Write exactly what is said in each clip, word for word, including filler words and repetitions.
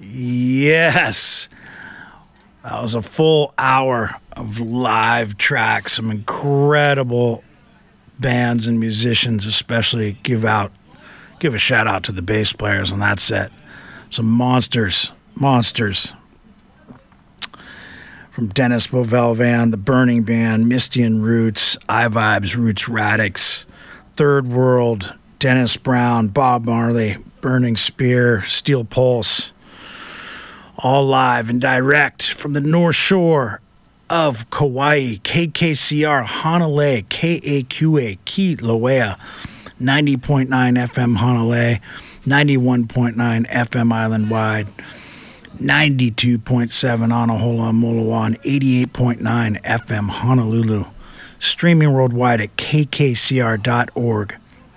Yes. That was a full hour of live tracks. Some incredible bands and musicians, especially give out, give a shout out to the bass players on that set. Some monsters, monsters. From Dennis Bovelvan, The Burning Band, Misty and Roots, iVibes, Roots Radix, Third World, Dennis Brown, Bob Marley, Burning Spear, Steel Pulse, all live and direct from the North Shore of Kauai, K K C R, Hanalei, K A Q A, Kilauea, ninety point nine F M Hanalei, ninety-one point nine F M Island-wide, ninety-two point seven Anahola Moloan, eighty-eight point nine F M Honolulu. Streaming worldwide at K K C R dot org.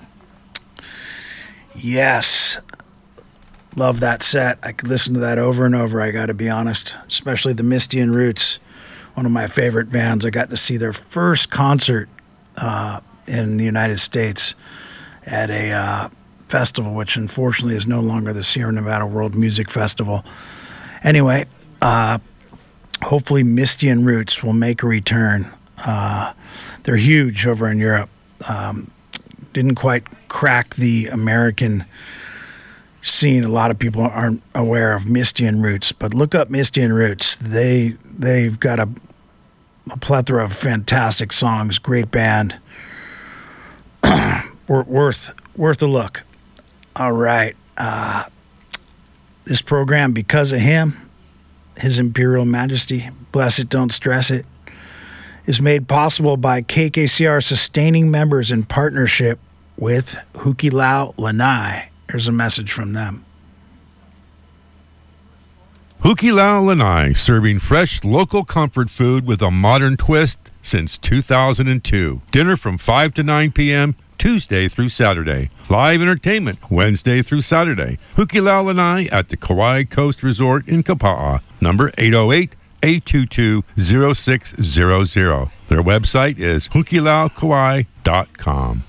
Yes. Love that set. I could listen to that over and over, I got to be honest. Especially the Misty and Roots, one of my favorite bands. I got to see their first concert uh, in the United States at a uh, festival, which unfortunately is no longer the Sierra Nevada World Music Festival. Anyway, uh, hopefully Misty and Roots will make a return. Uh, they're huge over in Europe. Um, didn't quite crack the American scene. A lot of people aren't aware of Misty and Roots, but look up Misty and Roots. They, they've got a, a plethora of fantastic songs, great band. worth, worth a look. All right. Uh, this program, because of him, His Imperial Majesty, bless it, don't stress it, is made possible by K K C R sustaining members in partnership with Hukilau Lanai. Here's a message from them. Hukilau Lanai, serving fresh local comfort food with a modern twist since two thousand two. Dinner from five to nine p.m. Tuesday through Saturday. Live entertainment Wednesday through Saturday. Hukilau Lanai at the Kauai Coast Resort in Kapa'a. Number eight oh eight, eight two two, oh six zero zero. Their website is hukilau kauai dot com.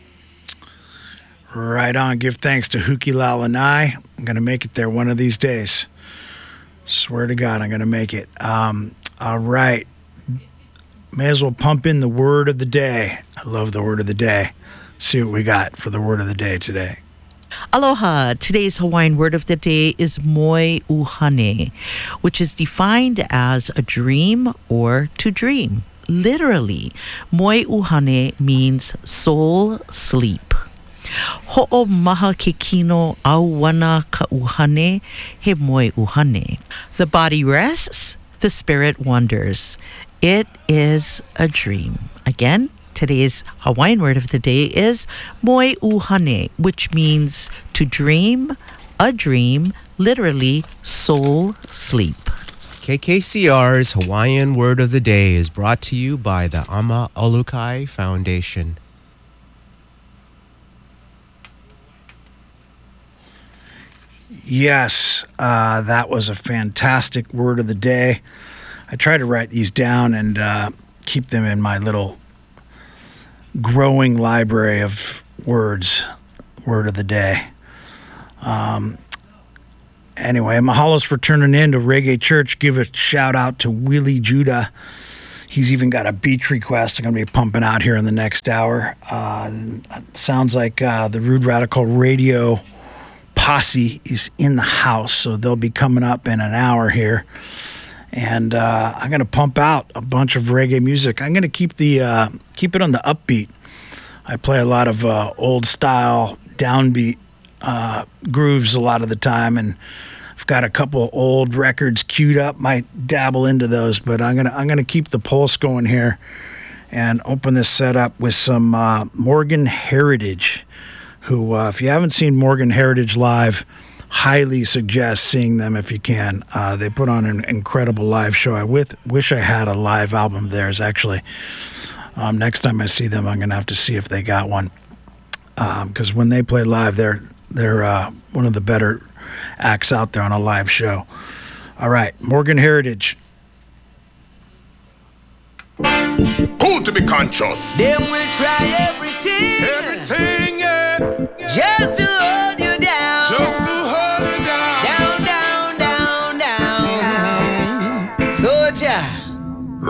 Right on. Give thanks to Hukilau Lanai. I'm going to make it there one of these days. Swear to God, I'm going to make it. Um, all right. May as well pump in the word of the day. I love the word of the day. See what we got for the word of the day today. Aloha. Today's Hawaiian word of the day is moi uhane, which is defined as a dream or to dream. Literally, moi uhane means soul sleep. Ho'o maha ke kino auwana ka uhane he moi uhane. The body rests, the spirit wanders. It is a dream. Again, today's Hawaiian word of the day is moi uhane, which means to dream, a dream, literally soul sleep. K K C R's Hawaiian word of the day is brought to you by the Ama Olukai Foundation. Yes, uh, that was a fantastic word of the day. I try to write these down and uh, keep them in my little growing library of words, word of the day. Um, anyway, mahalos for tuning in to Reggae Church. Give a shout out to Willie Judah. He's even got a beach request I'm going to be pumping out here in the next hour. Uh, sounds like uh, the Rude Radical Radio posse is in the house, so they'll be coming up in an hour here. And uh, I'm going to pump out a bunch of reggae music. I'm going to keep the uh, keep it on the upbeat. I play a lot of uh, old style downbeat uh, grooves a lot of the time, and I've got a couple old records queued up. Might dabble into those, but I'm gonna I'm gonna keep the pulse going here and open this set up with some uh, Morgan Heritage. Who, uh, if you haven't seen Morgan Heritage live, highly suggest seeing them if you can. Uh, they put on an incredible live show. I with, wish I had a live album of theirs, actually. Um, next time I see them, I'm going to have to see if they got one. Because um, when they play live, they're, they're uh, one of the better acts out there on a live show. All right, Morgan Heritage. Cool to be conscious. Them will try everything. Everything, yeah. Just to